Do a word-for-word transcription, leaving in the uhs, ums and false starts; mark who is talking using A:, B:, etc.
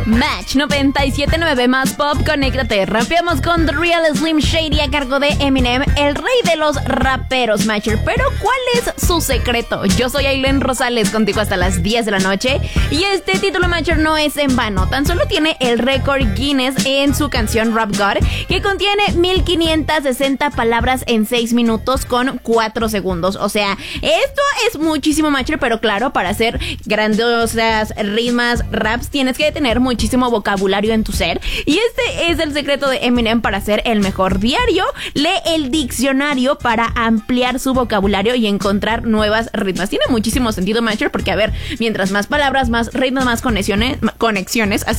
A: Match noventa y siete punto nueve más pop, conéctate. Rapeamos con The Real Slim Shady a cargo de Eminem, el rey de los raperos, Matcher. Pero ¿cuál es su secreto? Yo soy Aileen Rosales, contigo hasta las diez de la noche. Y este título, Matcher, no es en vano. Tan solo tiene el récord Guinness en su canción Rap God, que contiene mil quinientas sesenta palabras en seis minutos con cuatro segundos. O sea, esto es muchísimo, Matcher, pero claro, para hacer grandiosas rimas, raps, tienes que tener muchísimo vocabulario en tu ser. Y este es el secreto de Eminem para ser el mejor diario. Lee el diccionario para ampliar su vocabulario y encontrar nuevas ritmas. Tiene muchísimo sentido, Matcher, porque a ver, mientras más palabras, más ritmos, más conexiones, conexiones así